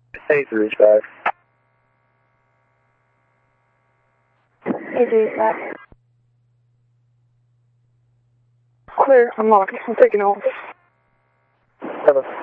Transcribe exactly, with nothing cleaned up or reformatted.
eight three five. eight three five. Clear, I'm locked. I'm taking off. Seven.